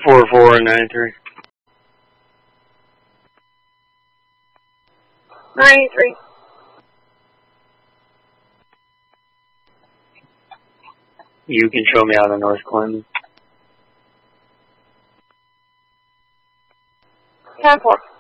4493. 93. You can show me out of North Clinton. 10-4.